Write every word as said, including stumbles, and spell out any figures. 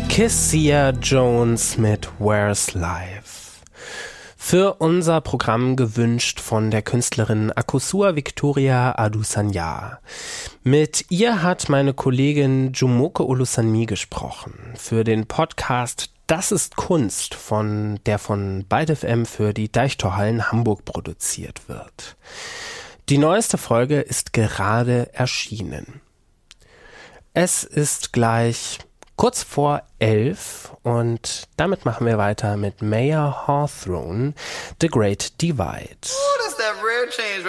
Kessiah Jones mit Where's Life? Für unser Programm gewünscht von der Künstlerin Akosua Victoria Adusanya. Mit ihr hat meine Kollegin Jumoke Olusanmi gesprochen. Für den Podcast Das ist Kunst, von der von Byte F M für die Deichtorhallen Hamburg produziert wird. Die neueste Folge ist gerade erschienen. Es ist gleich kurz vor elf und damit machen wir weiter mit Mayer Hawthorne, The Great Divide. Ooh, that's that rare change.